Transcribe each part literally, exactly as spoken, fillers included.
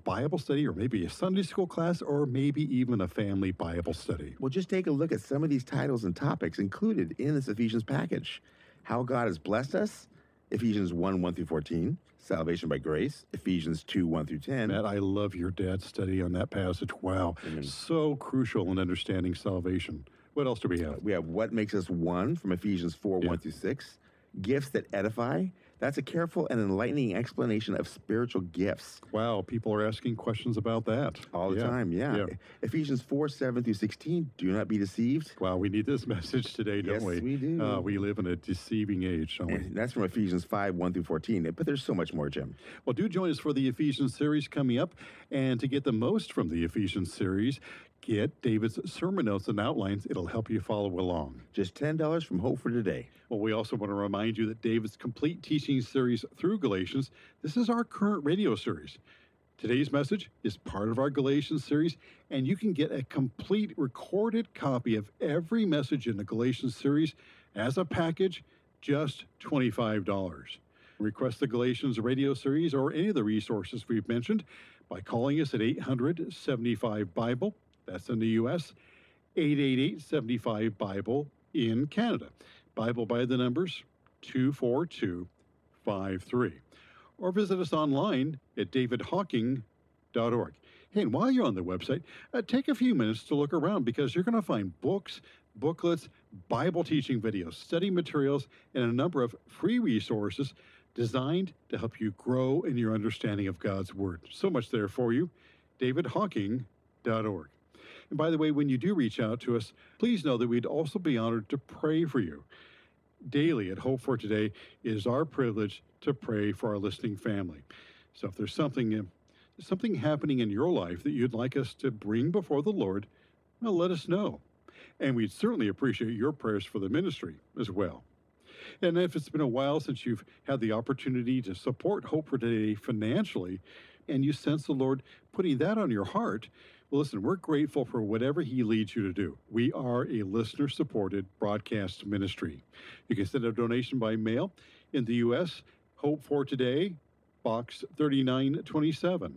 Bible study or maybe a Sunday school class or maybe even a family Bible study. Well, just take a look at some of these titles and topics included in this Ephesians package. How God has blessed us, Ephesians one, one through fourteen. Salvation by grace, Ephesians two, one through ten. Matt, I love your dad's study on that passage. Wow. Mm-hmm. So crucial in understanding salvation. What else do we have? We have what makes us one from Ephesians four, yeah. one through six. Gifts that edify. That's a careful and enlightening explanation of spiritual gifts. Wow, people are asking questions about that. All the yeah. time, yeah. yeah. Ephesians four, seven through sixteen, do not be deceived. Wow, we need this message today, don't yes, we? Yes, we do. Uh, we live in a deceiving age, don't we? And that's from Ephesians five, one through fourteen, but there's so much more, Jim. Well, do join us for the Ephesians series coming up, and to get the most from the Ephesians series, get David's sermon notes and outlines. It'll help you follow along. Just ten dollars from Hope for Today. Well, we also want to remind you that David's complete teaching series through Galatians, this is our current radio series. Today's message is part of our Galatians series, and you can get a complete recorded copy of every message in the Galatians series as a package, just twenty-five dollars. Request the Galatians radio series or any of the resources we've mentioned by calling us at eight hundred, seventy-five, Bible. That's in the U S, eight eight eight, seven five, Bible in Canada. Bible by the numbers two four two five three. Or visit us online at david hawking dot org. Hey, and while you're on the website, uh, take a few minutes to look around because you're going to find books, booklets, Bible teaching videos, study materials, and a number of free resources designed to help you grow in your understanding of God's Word. So much there for you. david hawking dot org. And by the way, when you do reach out to us, please know that we'd also be honored to pray for you. Daily at Hope for Today, it is our privilege to pray for our listening family. So if there's something, uh, something happening in your life that you'd like us to bring before the Lord, well, let us know. And we'd certainly appreciate your prayers for the ministry as well. And if it's been a while since you've had the opportunity to support Hope for Today financially, and you sense the Lord putting that on your heart, well, listen, we're grateful for whatever He leads you to do. We are a listener-supported broadcast ministry. You can send a donation by mail in the U S, Hope for Today, Box thirty-nine twenty-seven,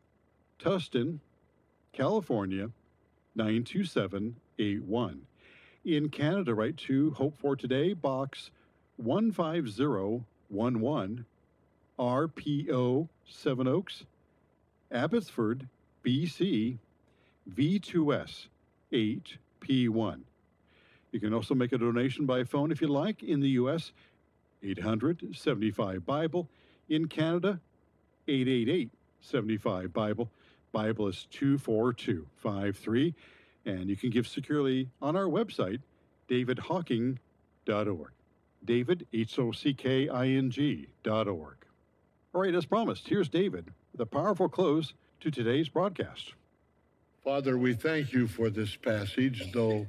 Tustin, California, nine two seven eight one. In Canada, write to Hope for Today, Box one five zero one one, R P O Seven Oaks, Abbotsford, B C, V two S eight P one. You can also make a donation by phone if you like in the U S, eight hundred, seventy-five, Bible. In Canada, eight eight eight, seven five, Bible. Bible is two four two five three. And you can give securely on our website, david hawking dot org. David, H O C K I N G dot org. All right, as promised, here's David with a powerful close to today's broadcast. Father, we thank you for this passage, though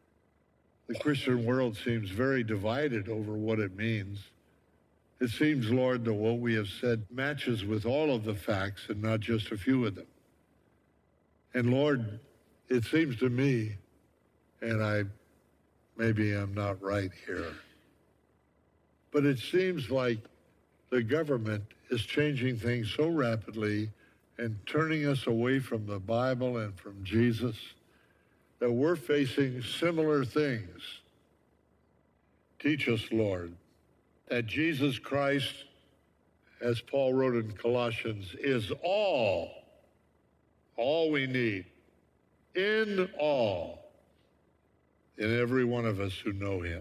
the Christian world seems very divided over what it means. It seems, Lord, that what we have said matches with all of the facts and not just a few of them. And Lord, it seems to me, and I maybe I'm not right here, but it seems like the government is changing things so rapidly and turning us away from the Bible and from Jesus that we're facing similar things. Teach us, Lord, that Jesus Christ, as Paul wrote in Colossians, is all, all we need, in all, in every one of us who know him.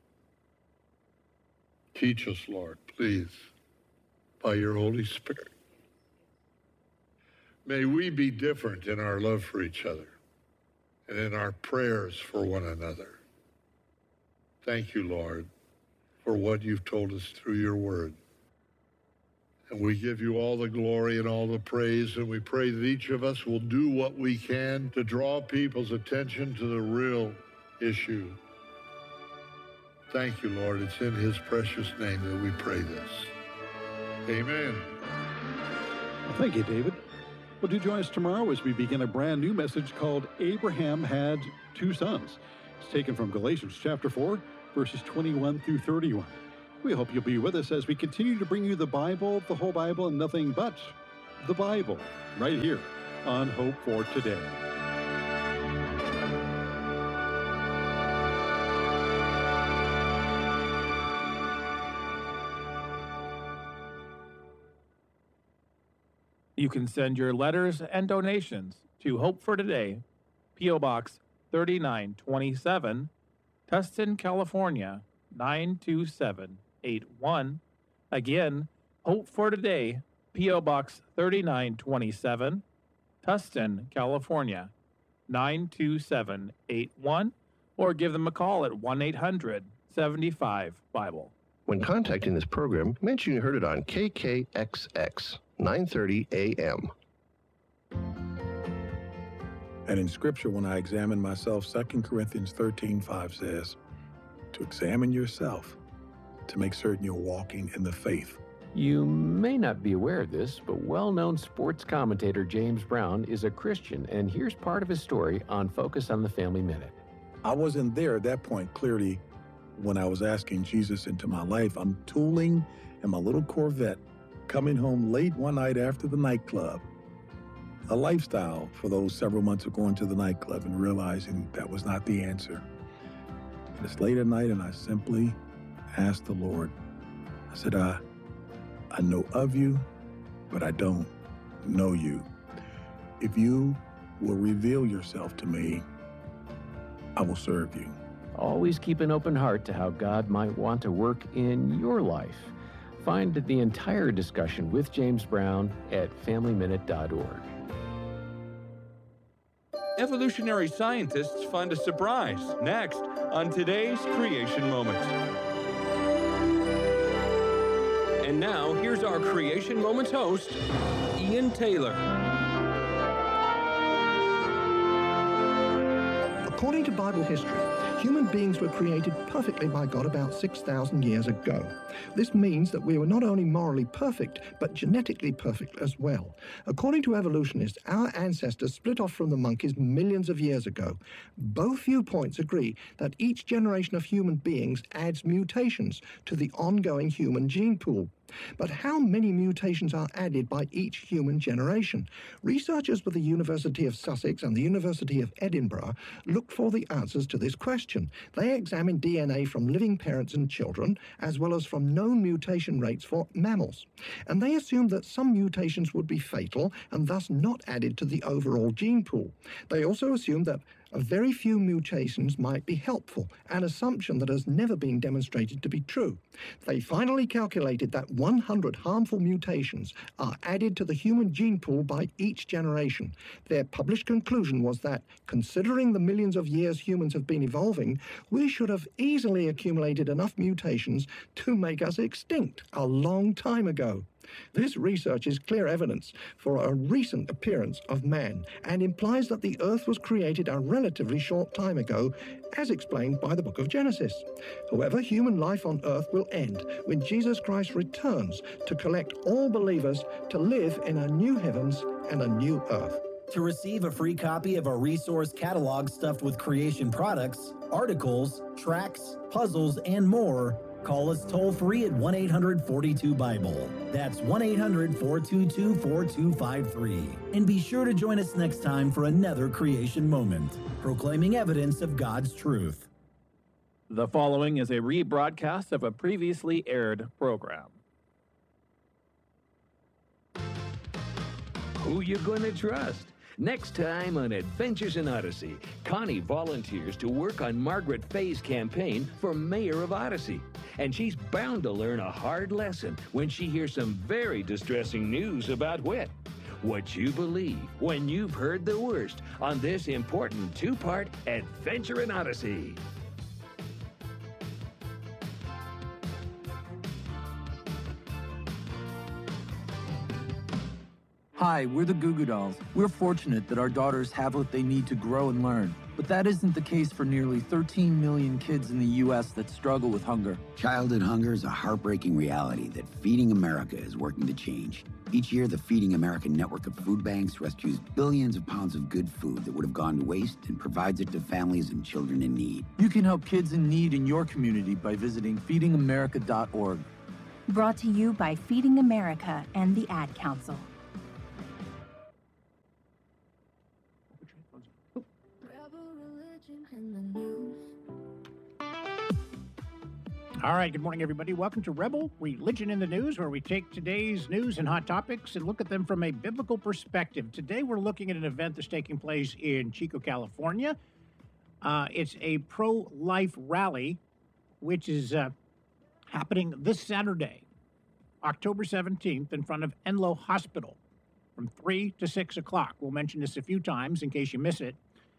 Teach us, Lord, please, by your Holy Spirit. May we be different in our love for each other and in our prayers for one another. Thank you, Lord, for what you've told us through your word. And we give you all the glory and all the praise, and we pray that each of us will do what we can to draw people's attention to the real issue. Thank you, Lord. It's in his precious name that we pray this. Amen. Well, thank you, David. Well, do join us tomorrow as we begin a brand new message called Abraham Had Two Sons. It's taken from Galatians chapter four, verses twenty-one through thirty-one. We hope you'll be with us as we continue to bring you the Bible, the whole Bible, and nothing but the Bible, right here on Hope for Today. You can send your letters and donations to Hope for Today, P O. Box thirty-nine twenty-seven, Tustin, California, nine two seven eight one. Again, Hope for Today, P O. Box thirty-nine twenty-seven, Tustin, California, nine two seven eight one, or give them a call at one eight hundred seventy-five Bible. When contacting this program, mention you heard it on K K X X, nine thirty A M. And in Scripture, when I examine myself, Second Corinthians thirteen five says, to examine yourself to make certain you're walking in the faith. You may not be aware of this, but well-known sports commentator James Brown is a Christian, and here's part of his story on Focus on the Family Minute. I wasn't there at that point, clearly, when I was asking Jesus into my life. I'm tooling in my little Corvette, coming home late one night after the nightclub. A lifestyle for those several months of going to the nightclub and realizing that was not the answer. And it's late at night, and I simply asked the Lord, I said, I, I know of you, but I don't know you. If you will reveal yourself to me, I will serve you. Always keep an open heart to how God might want to work in your life. Find the entire discussion with James Brown at family minute dot org. Evolutionary scientists find a surprise next on today's Creation Moments. And now, here's our Creation Moments host, Ian Taylor. According to Bible history, human beings were created perfectly by God about six thousand years ago. This means that we were not only morally perfect, but genetically perfect as well. According to evolutionists, our ancestors split off from the monkeys millions of years ago. Both viewpoints agree that each generation of human beings adds mutations to the ongoing human gene pool. But how many mutations are added by each human generation? Researchers with the University of Sussex and the University of Edinburgh looked for the answers to this question. They examined D N A from living parents and children, as well as from known mutation rates for mammals. And they assumed that some mutations would be fatal and thus not added to the overall gene pool. They also assumed that a very few mutations might be helpful, an assumption that has never been demonstrated to be true. They finally calculated that one hundred harmful mutations are added to the human gene pool by each generation. Their published conclusion was that, considering the millions of years humans have been evolving, we should have easily accumulated enough mutations to make us extinct a long time ago. This research is clear evidence for a recent appearance of man and implies that the earth was created a relatively short time ago, as explained by the book of Genesis. However, human life on earth will end when Jesus Christ returns to collect all believers to live in a new heavens and a new earth. To receive a free copy of our resource catalog stuffed with creation products, articles, tracks, puzzles, and more, call us toll-free at one eight hundred forty-two Bible. That's one eight hundred four two two four two five three. And be sure to join us next time for another creation moment, proclaiming evidence of God's truth. The following is a rebroadcast of a previously aired program. Who you gonna trust? Next time on Adventures in Odyssey, Connie volunteers to work on Margaret Fay's campaign for mayor of Odyssey. And she's bound to learn a hard lesson when she hears some very distressing news about Whit. What you believe when you've heard the worst on this important two-part Adventure in Odyssey. Hi, we're the Goo Goo Dolls. We're fortunate that our daughters have what they need to grow and learn. But that isn't the case for nearly thirteen million kids in the U S that struggle with hunger. Childhood hunger is a heartbreaking reality that Feeding America is working to change. Each year, the Feeding America network of food banks rescues billions of pounds of good food that would have gone to waste and provides it to families and children in need. You can help kids in need in your community by visiting feeding america dot org. Brought to you by Feeding America and the Ad Council. All right, good morning, everybody. Welcome to Rebel Religion in the News, where we take today's news and hot topics and look at them from a biblical perspective. Today, we're looking at an event that's taking place in Chico, California. Uh, it's a pro-life rally, which is uh, happening this Saturday, October seventeenth, in front of Enloe Hospital from three to six o'clock. We'll mention this a few times in case you miss it.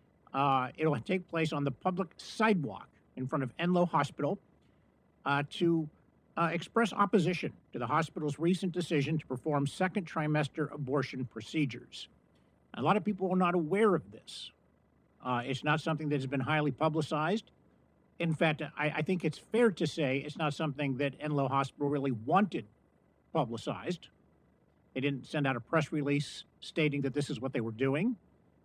Uh, it'll take place on the public sidewalk in front of Enloe Hospital. Uh, to uh, express opposition to the hospital's recent decision to perform second trimester abortion procedures. A lot of people are not aware of this. Uh, it's not something that has been highly publicized. In fact, I, I think it's fair to say it's not something that Enloe Hospital really wanted publicized. They didn't send out a press release stating that this is what they were doing.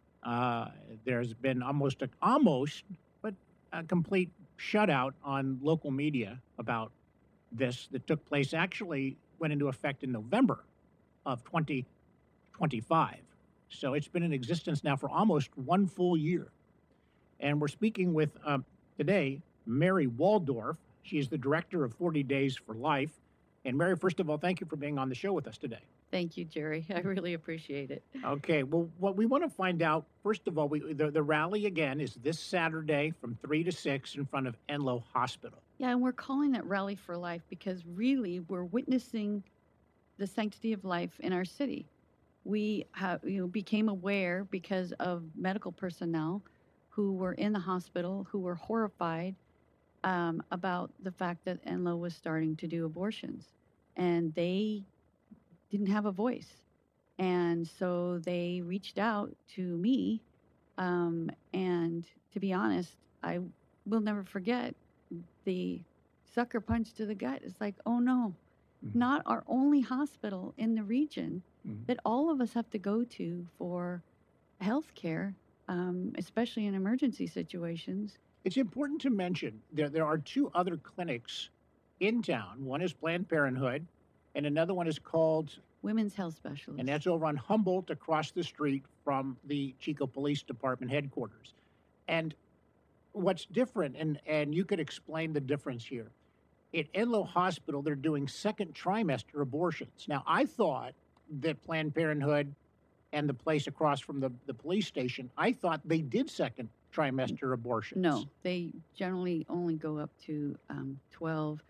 Uh, there's been almost, a, almost, but a complete shutout on local media about this that took place, actually went into effect in November of twenty twenty-five. So it's been in existence now for almost one full year. And we're speaking with, uh, today, Mary Waldorf. She is the director of forty Days for Life. And Mary, first of all, thank you for being on the show with us today. Thank you, Jerry. I really appreciate it. Okay. Well, what we want to find out, first of all, we, the, the rally, again, is this Saturday from three to six in front of Enloe Hospital. Yeah, and we're calling it Rally for Life because really we're witnessing the sanctity of life in our city. We have, you know, became aware because of medical personnel who were in the hospital who were horrified um, about the fact that Enloe was starting to do abortions. And they didn't have a voice. And so they reached out to me. Um, and to be honest, I will never forget the sucker punch to the gut. It's like, oh no, mm-hmm. not our only hospital in the region mm-hmm. that all of us have to go to for health care, um, especially in emergency situations. It's important to mention there, there are two other clinics in town. One is Planned Parenthood, and another one is called Women's Health Specialist. And that's over on Humboldt across the street from the Chico Police Department headquarters. And what's different, and, and you could explain the difference here. At Enloe Hospital, they're doing second trimester abortions. Now, I thought that Planned Parenthood and the place across from the, the police station, I thought they did second trimester abortions. No, they generally only go up to um, twelve.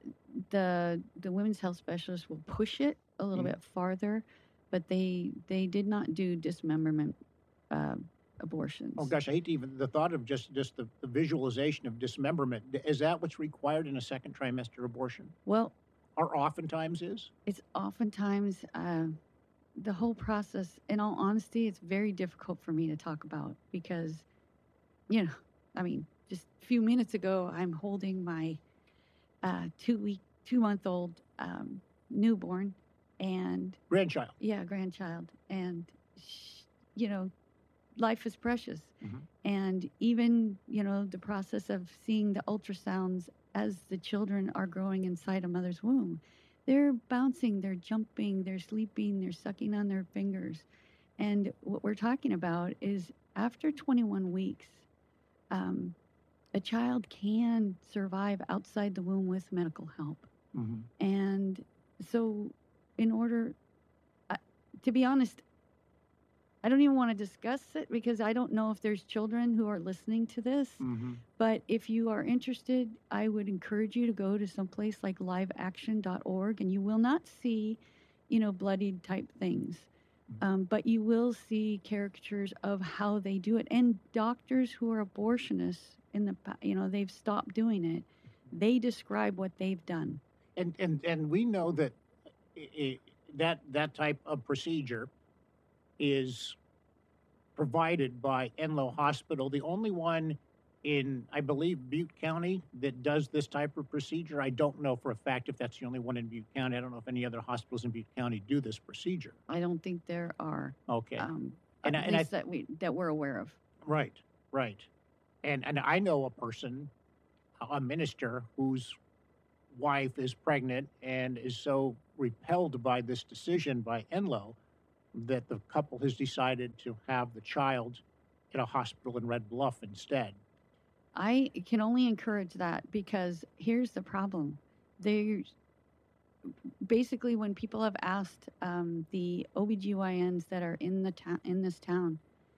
The the women's health specialist will push it a little mm-hmm. bit farther, but they they did not do dismemberment uh, abortions. Oh gosh, I hate to even the thought of just just the, the visualization of dismemberment. Is that what's required in a second trimester abortion? Well, or oftentimes is. It's oftentimes uh, the whole process. In all honesty, it's very difficult for me to talk about because, you know, I mean, just a few minutes ago, I'm holding my Uh, two week, two month old um, newborn and grandchild. Yeah, grandchild. And, sh- you know, life is precious. Mm-hmm. And even, you know, the process of seeing the ultrasounds as the children are growing inside a mother's womb, they're bouncing, they're jumping, they're sleeping, they're sucking on their fingers. And what we're talking about is after twenty-one weeks, um, a child can survive outside the womb with medical help. Mm-hmm. And so in order, uh, to be honest, I don't even want to discuss it because I don't know if there's children who are listening to this. Mm-hmm. But if you are interested, I would encourage you to go to someplace like live action dot org, and you will not see, you know, bloodied type things. Mm-hmm. Um, but you will see caricatures of how they do it. And doctors who are abortionists, in the, you know, they've stopped doing it. They describe what they've done. And and, and we know that it, that that type of procedure is provided by Enloe Hospital, the only one in, I believe, Butte County that does this type of procedure. I don't know for a fact if that's the only one in Butte County. I don't know if any other hospitals in Butte County do this procedure. I don't think there are. Okay. Um, and, at and least I, that we that we're aware of. Right, right. And and I know a person, a minister, whose wife is pregnant and is so repelled by this decision by Enloe that the couple has decided to have the child at a hospital in Red Bluff instead. I can only encourage that because here's the problem. There's basically when people have asked um, the O B G Y Ns that are in the town in this town,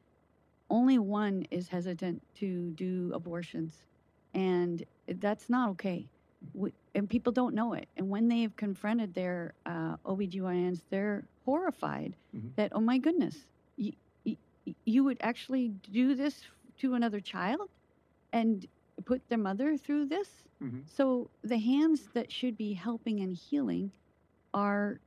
only one is hesitant to do abortions, and that's not okay. We, and people don't know it. And when they have confronted their uh, O B G Y Ns, they're horrified Mhm. that, oh my goodness, you, you, you would actually do this to another child and put their mother through this? Mhm. So the hands that should be helping and healing are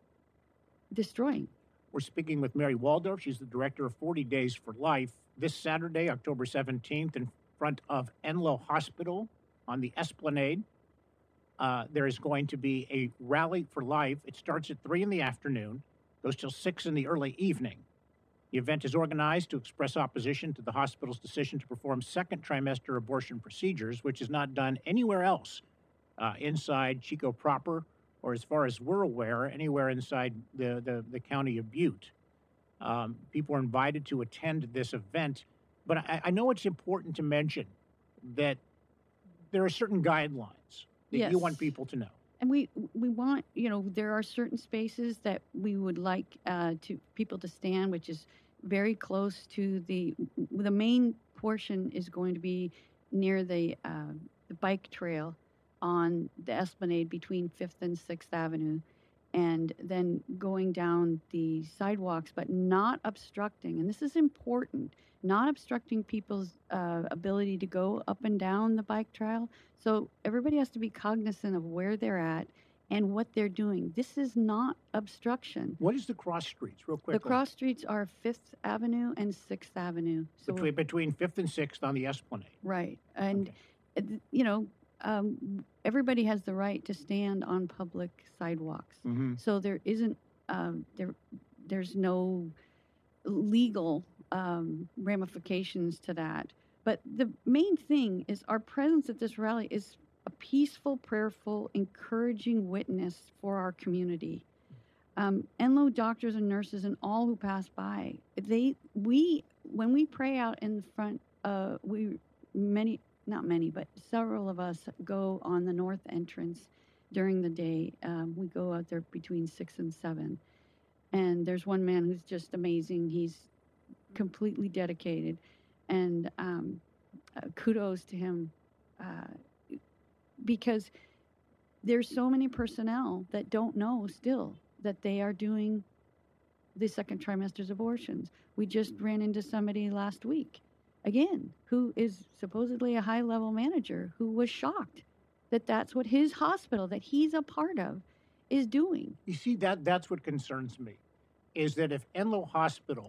destroying. We're speaking with Mary Waldorf. She's the director of forty Days for Life. This Saturday, October seventeenth, in front of Enloe Hospital on the Esplanade, uh, there is going to be a rally for life. It starts at three in the afternoon, goes till six in the early evening. The event is organized to express opposition to the hospital's decision to perform second trimester abortion procedures, which is not done anywhere else uh, inside Chico proper, or as far as we're aware, anywhere inside the, the, the county of Butte. Um, people are invited to attend this event, but I, I know it's important to mention that there are certain guidelines that Yes. you want people to know. And we we want, you know, there are certain spaces that we would like uh, to people to stand, which is very close to the the main portion is going to be near the uh, the bike trail on the Esplanade between Fifth and Sixth Avenue, and then going down the sidewalks, but not obstructing. And this is important, not obstructing people's uh, ability to go up and down the bike trail. So everybody has to be cognizant of where they're at and what they're doing. This is not obstruction. What is the cross streets, real quick? The cross streets are Fifth Avenue and Sixth Avenue. So between, between Fifth and Sixth on the Esplanade. right, and uh, you know, um, everybody has the right to stand on public sidewalks. Mhm. So there isn't um, there there's no legal um, ramifications to that. But the main thing is our presence at this rally is a peaceful, prayerful, encouraging witness for our community. Um, Enloe doctors and nurses and all who pass by, they we when we pray out in front, uh, we many not many, but several of us go on the north entrance during the day. Um, we go out there between six and seven, and there's one man who's just amazing. He's completely dedicated, and um, uh, kudos to him uh, because there's so many personnel that don't know still that they are doing the second trimesters abortions. We just ran into somebody last week, again, who is supposedly a high-level manager who was shocked that that's what his hospital that he's a part of is doing. You see, that that's what concerns me, is that if Enloe Hospital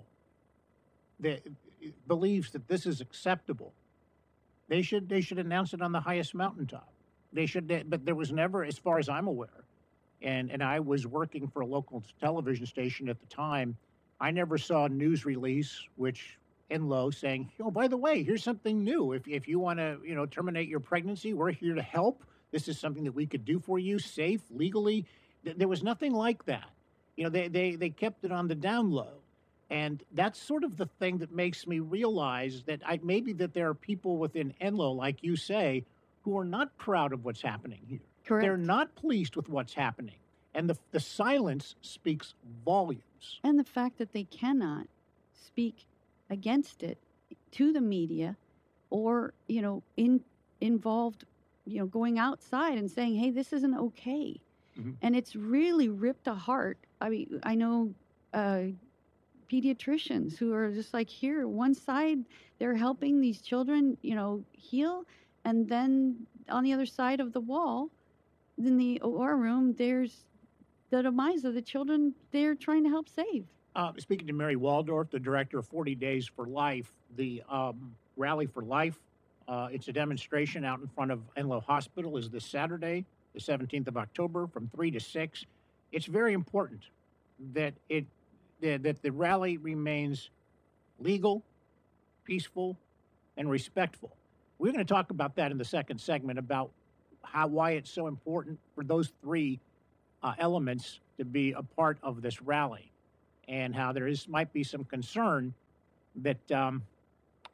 that believes that this is acceptable, they should they should announce it on the highest mountaintop. They should, but there was never, as far as I'm aware, and and I was working for a local television station at the time, I never saw a news release which Enloe saying, oh, by the way, here's something new. If if you want to, you know, terminate your pregnancy, we're here to help. This is something that we could do for you, safe, legally. Th- there was nothing like that. You know, they, they, they kept it on the down low. And that's sort of the thing that makes me realize that I, maybe that there are people within Enloe, like you say, who are not proud of what's happening here. Correct. They're not pleased with what's happening. And the, the silence speaks volumes. And the fact that they cannot speak against it to the media or, you know, in involved, you know, going outside and saying, hey, this isn't okay. Mhm. And it's really ripped a heart. I mean, I know uh, pediatricians who are just like, here, one side, they're helping these children, you know, heal. And then on the other side of the wall, in the O R room, there's the demise of the children they're trying to help save. Uh, speaking to Mary Waldorf, the director of forty Days for Life, the um, Rally for Life, uh, it's a demonstration out in front of Enloe Hospital, is this Saturday, the seventeenth of October, from three to six. It's very important that it that, that the rally remains legal, peaceful, and respectful. We're going to talk about that in the second segment, about how why it's so important for those three uh, elements to be a part of this rally, and how there is might be some concern that um,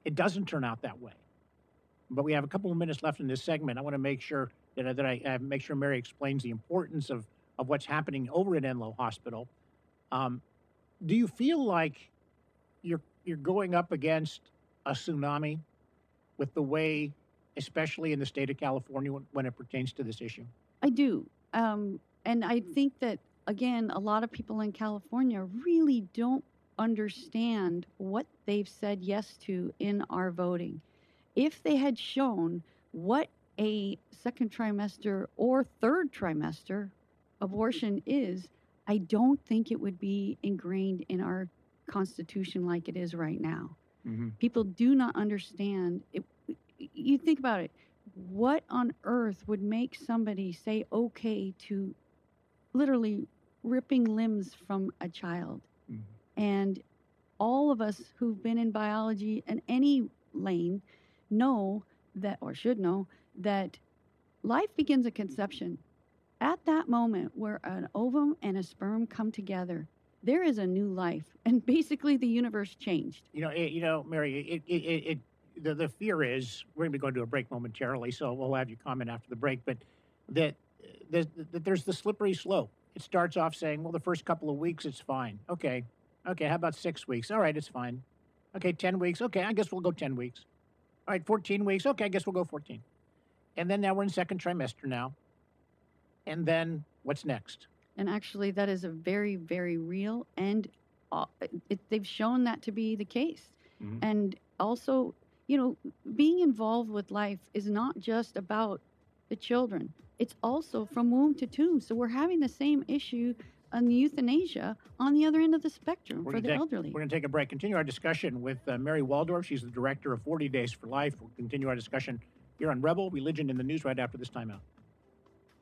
it doesn't turn out that way. But we have a couple of minutes left in this segment. I want to make sure that, I- that I uh, make sure Mary explains the importance of, of what's happening over at Enloe Hospital. Um, do you feel like you're you're going up against a tsunami with the way, especially in the state of California, when, when it pertains to this issue? I do. Um, and I think that, again, a lot of people in California really don't understand what they've said yes to in our voting. If they had shown what a second trimester or third trimester abortion is, I don't think it would be ingrained in our Constitution like it is right now. Mm-hmm. People do not understand it. You think about it. What on earth would make somebody say okay to literally ripping limbs from a child? Mm-hmm. And all of us who've been in biology in any lane know that, or should know, that life begins at conception. At that moment where an ovum and a sperm come together, there is a new life. And basically the universe changed. You know, it, you know, Mary, it, it, it, it the, the fear is, we're going to be going to a break momentarily, so we'll have you comment after the break, but that, that, that there's the slippery slope. It starts off saying, well, the first couple of weeks, it's fine. Okay. Okay, how about six weeks? All right, it's fine. Okay, ten weeks. Okay, I guess we'll go ten weeks. All right, fourteen weeks. Okay, I guess we'll go fourteen. And then now we're in second trimester now. And then what's next? And actually, that is a very, very real, and uh, it, they've shown that to be the case. Mhm. And also, you know, being involved with life is not just about the children. It's also from womb to tomb. So we're having the same issue on euthanasia on the other end of the spectrum We're for gonna the take, elderly. We're going to take a break. Continue our discussion with uh, Mary Waldorf. She's the director of forty Days for Life. We'll continue our discussion here on Rebel Religion in the News right after this timeout.